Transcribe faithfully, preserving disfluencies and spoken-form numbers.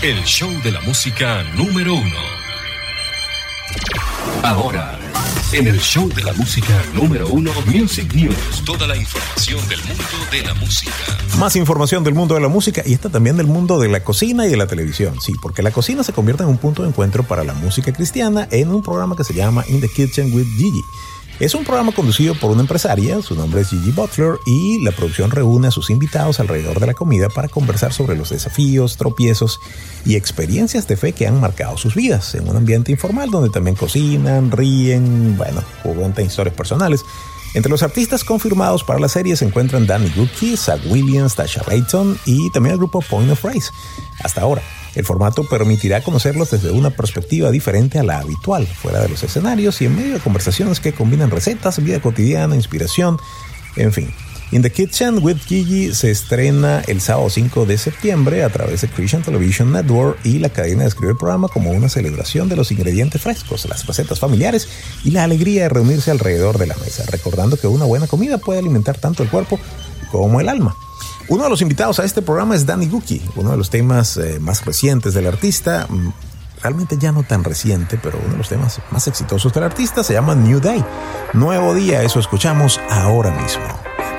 el show de la música número uno. Ahora, en el show de la música número uno, Music News, toda la información del mundo de la música. Más información del mundo de la música y esta también del mundo de la cocina y de la televisión. Sí, porque la cocina se convierte en un punto de encuentro para la música cristiana en un programa que se llama In the Kitchen with Gigi. Es un programa conducido por una empresaria, su nombre es Gigi Butler, y la producción reúne a sus invitados alrededor de la comida para conversar sobre los desafíos, tropiezos y experiencias de fe que han marcado sus vidas, en un ambiente informal donde también cocinan, ríen, bueno, cuentan historias personales. Entre los artistas confirmados para la serie se encuentran Danny Gokey, Zach Williams, Tasha Layton y también el grupo Point of Rice. Hasta ahora, el formato permitirá conocerlos desde una perspectiva diferente a la habitual, fuera de los escenarios y en medio de conversaciones que combinan recetas, vida cotidiana, inspiración, en fin. In the Kitchen with Gigi se estrena el sábado cinco de septiembre a través de Christian Television Network, y la cadena describe el programa como una celebración de los ingredientes frescos, las recetas familiares y la alegría de reunirse alrededor de la mesa, recordando que una buena comida puede alimentar tanto el cuerpo como el alma. Uno de los invitados a este programa es Danny Gokey, uno de los temas eh, más recientes del artista, realmente ya no tan reciente, pero uno de los temas más exitosos del artista se llama New Day, Nuevo Día. Eso escuchamos ahora mismo.